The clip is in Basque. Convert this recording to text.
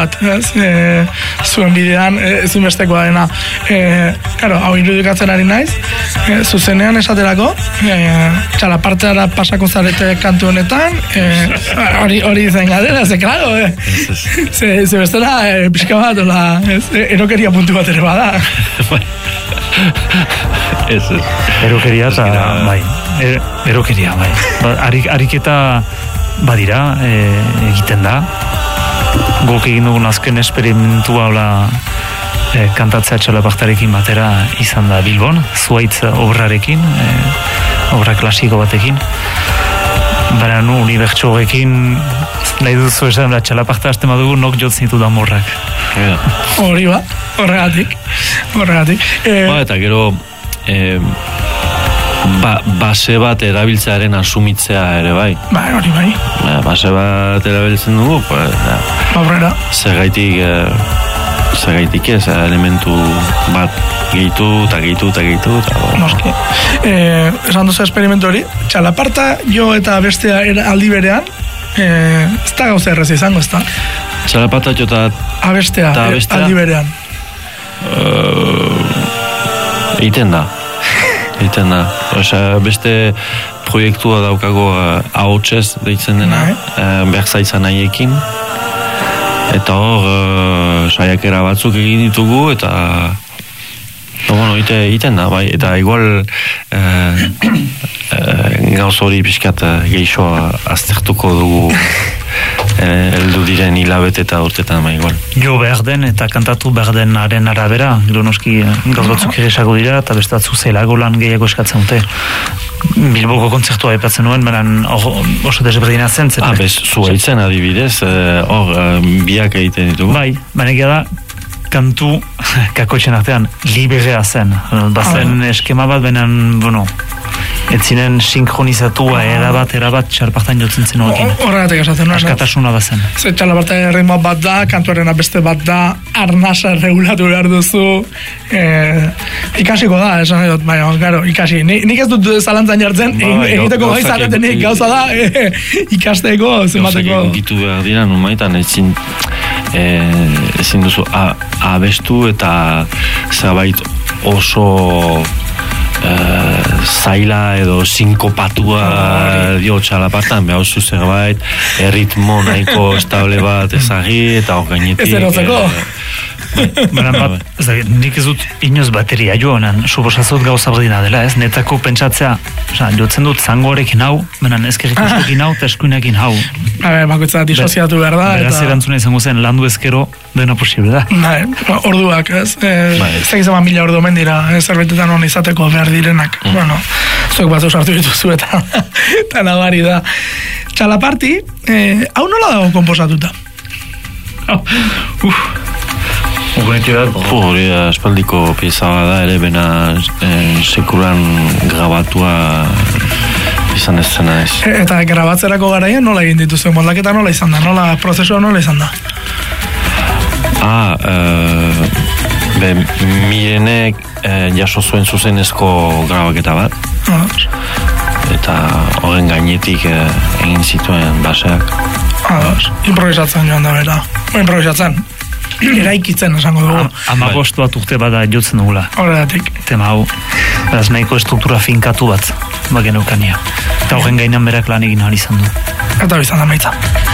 bat, zuen bidean, ezinbestekoa dena. Claro, hau irudikatzen ari naiz, zuzenean esaterako, txalaparteara pasako zarete kantu honetan, hori zen galdera, ze, claro, ze bestela, pixka bat, erokeria puntu bat ere bada. Erokeria eta, bai, erokeria, bai. Ariketa badira, egiten da. Gok egin dugun azken esperimentua kantatzea txalapartarekin batera izan da Bilbon, Zuaitz obrarekin, obra klasiko batekin. Baina unibertso horrekin nahi duzu esan da txalaparta hasten badugu nok jotzen ditu damorrak. Hori ba, horregatik. Eta gero base bat erabiltzearen asumitzea ere bai. Hori bai. Base bat erabiltzen dugu, aurrera. Zergaitik ez, elementu bat gehitu. Noski. Esan duzu esperimentu hori, txalaparta jo eta bestea aldi berean, ez da gauza errez izango, ez da? Txalaparta jo eta abestea aldi berean. Egiten da. Beste proiektua daukago ahotsez deitzen dena, berzaizan nahiekin. Eta hor, saiakera batzuk egin ditugu, eta egiten da, bai, eta igual gauz hori pixkat geixo aztertuko dugu heldu diren hilabete eta urtetan, bai, igual. Jo behar den eta kantatu behar denaren arabera, gero noski gauz batzuk egisago dira, eta bestatzu zelago lan gehiago eskatzen dute. Bilboko kontzertua aipatzen nuen, beran oso desberdina zen. Zuaitzen adibidez, hor biak egiten ditugu. Bai, baina da, kantu kakotxen artean liberea zen. Bazen eskema bat, benen, etzinen sinkronizatua erabat txalapartan jotzen zen horrekin. Horregatik esaten nuen. Askatasuna bazen. Ze txalapartan ritmo bat da, kantuaren beste bat da, arnasa regulatu behar duzu, ikasiko da, esan dut, baina, garo, ikasi. Nik ez dut zalantzan jartzen, egiteko gai zaretenik gauza da, ikasteko, zenbateko. Gitu behar dira, numaitan, ezin duzu abestu eta zerbait oso zaila edo sinkopatua dio txalapartan, behar oso zerbait erritmo nahiko estable bat ezagi eta hor gainetik ez erotzeko nik ez dut inoz bateria joanan suposazut gauza berdina dela, ez? Netako pentsatzea, jotzen dut zango horrekin hau, menan ezkerrikuskokin hau eta eskuinekin hau. Bakoitza disoziatu behar da. Beraz erantzuna izango zen, landu ezkero dena posible da. Orduak, ez? Zegizema 1000 ordu mendira, zerbetetan hon izateko behar direnak. Zuek batzu sartu dituzu eta nabari da. Txalaparti, hau nola dago komposatuta? Hori espaldiko pieza da ere, bena sekulan grabatua izan ez zena ez. Eta grabatzerako garaian nola egin dituzu? Moldaketa nola izan da? Prozesua nola izan da? Mirenek jaso zuen zuzenezko grabaketa bat. Eta horren gainetik egin zituen baseak. Improvisatzen joan da bera. Improvisatzen. Eraikitzen esango dugu. 15 bat urte bada jotzen dugula. Horregatik. Tema hau, beraz nahiko estruktura finkatu bat, bagen eukania. Eta horren gainan berak lan egin ahal izan du. Eta bizan da maitza.